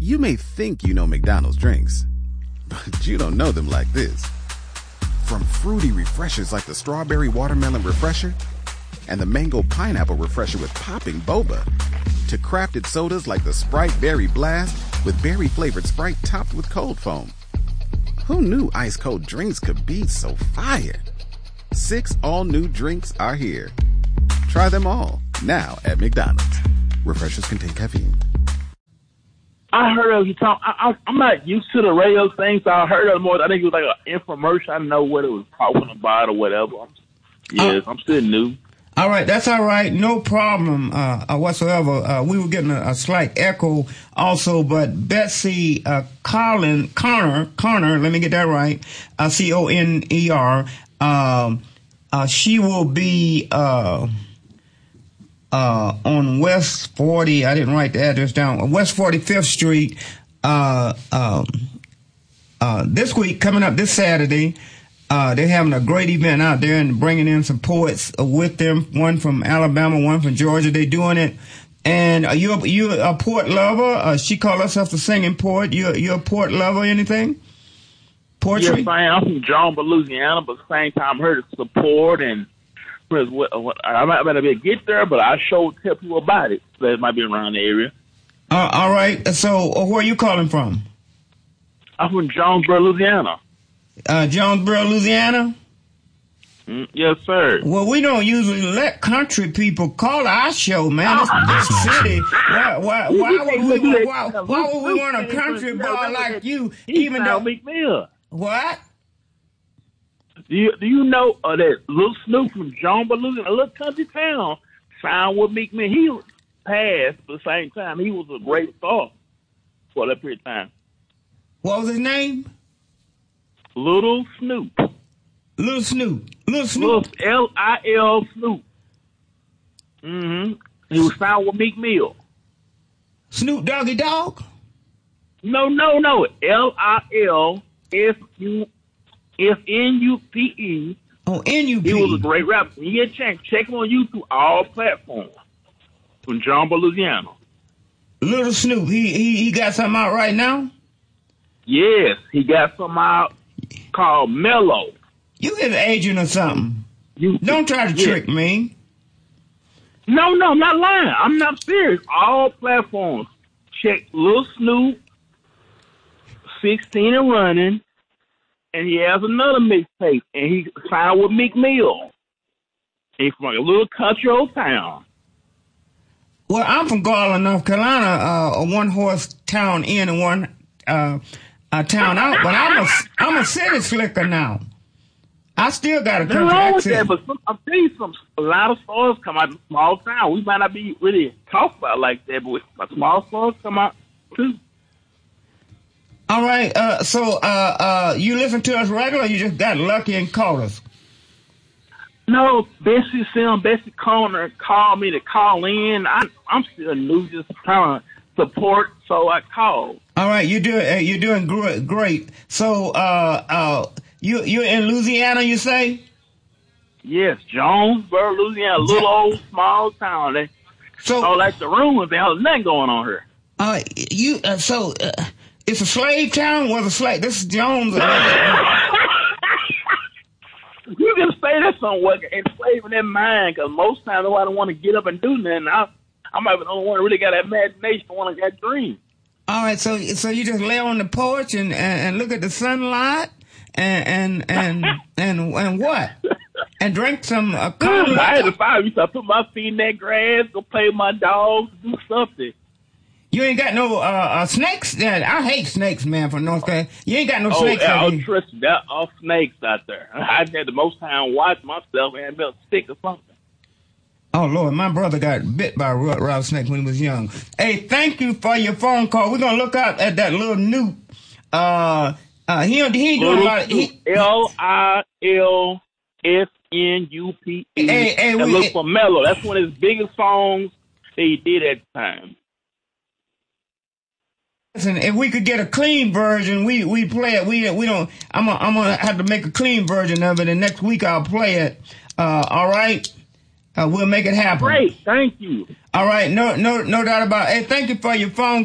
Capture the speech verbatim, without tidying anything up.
You may think you know McDonald's drinks, but you don't know them like this. From fruity refreshers like the Strawberry Watermelon Refresher and the Mango Pineapple Refresher with popping boba, to crafted sodas like the Sprite Berry Blast with berry-flavored Sprite topped with cold foam. Who knew ice-cold drinks could be so fire? Six all-new drinks are here. Try them all, now at McDonald's. Refreshers contain caffeine. I heard of you talk. I, I, I'm not used to the radio thing, so I heard of it more. I think it was like an infomercial. I didn't know what it was talking about or whatever. Yes, uh, I'm still new. All right, that's all right. No problem uh, uh, whatsoever. Uh, we were getting a, a slight echo also, but Betsy uh, Colin, Connor, Connor, let me get that right, uh, C O N E R, um, uh, she will be uh, uh, on West forty, I didn't write the address down, West forty-fifth Street uh, um, uh, this week, coming up this Saturday. Uh, they're having a great event out there and bringing in some poets uh, with them. One from Alabama, one from Georgia. They're doing it. And are you you a poet lover? Uh, she called herself the singing poet. You you a poet lover? Anything? Poetry? Yes, I am. I'm from Jonesboro, Louisiana, but at the same time, I heard the support and I might better be get there, but I sure tell people about it. So it might be around the area. Uh, all right. So uh, where are you calling from? I'm from Jonesboro, Louisiana. Uh, Jonesboro, Louisiana? Mm, yes, sir. Well, we don't usually let country people call our show, man. It's this city. Why, why, why, would we, why, why would we want a country boy like you, even though... McMill. What? Do you, do you know uh, that Little Snoop from Jonesboro, Louisiana, a little country town, signed with Meek Mill? He passed, but at the same time, he was a great star for that period of time. What was his name? Little Snoop. Little Snoop. Little Snoop. L I L Snoop. Mm-hmm. He was signed with Meek Mill. Snoop Doggy Dogg? No, no, no. L I L S U F N U P E. Oh, N U P. He was a great rapper. You get a chance, check him on YouTube, all platforms. From Jonesboro, Louisiana. Little Snoop. He, he, he got something out right now? Yes, he got something out called Mellow. You his agent or something. You don't try to yeah. trick me. No, no, I'm not lying. I'm not serious. All platforms. Check Lil Snoop, sixteen and running, and he has another mixtape, and he signed with Meek Mill. He's from a little country old town. Well, I'm from Garland, North Carolina, uh, a one-horse town in and one uh, a town out, but I'm a, I'm a city slicker now. I still got a country Nothing wrong with accent. that, but some, I'm telling you, some, a lot of stars come out of small town. We might not be really talked about like that, but we, small stars come out too. All right, uh, so uh, uh, you listen to us regular, or you just got lucky and called us? No, Bessie Sim, Bessie Corner called me to call in. I, I'm still new, just trying to support, so I called. All right, you're doing uh, you're doing great. Great. So, uh, uh, you you're in Louisiana, you say? Yes, Jonesboro, Louisiana, a little old small town. They, so, oh, like the rumors, there's nothing going on here. Uh, you uh, so uh, it's a slave town. Was a slave? This is Jones. You can say that somewhere, enslaving their mind, because most times nobody want to get up and do nothing. I, I might be the only one who really got that imagination, want to got dream. All right, so so you just lay on the porch and, and, and look at the sunlight and and and and, and what? And drink some uh, coffee. I had to find me, so I put my feet in that grass, go play with my dogs, do something. You ain't got no uh, uh, snakes? Yeah, I hate snakes, man, from North Carolina. You ain't got no oh, snakes. Yeah, out oh, here. trust me, there are snakes out there. I had the most time watch myself and a stick or something. Oh, Lord, my brother got bit by a rattlesnake when he was young. Hey, thank you for your phone call. We're going to look out at that little Snoop. Uh, uh, he, he ain't doing a lot of... He, L I L S N U P E. Hey, hey, and we, look for Mellow. That's one of his biggest songs that he did at the time. Listen, if we could get a clean version, we we play it. We we don't. I'm gonna, I'm gonna have to make a clean version of it, and next week I'll play it. Uh, all right, uh, we'll make it happen. Great, thank you. All right, no no no doubt about it. Hey, thank you for your phone